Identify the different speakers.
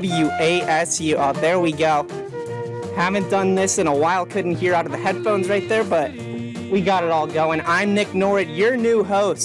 Speaker 1: WASU. Oh, there we go. Haven't done this in a while. Couldn't hear out of the headphones right there, but we got it all going. I'm Nick Norwood, your new host.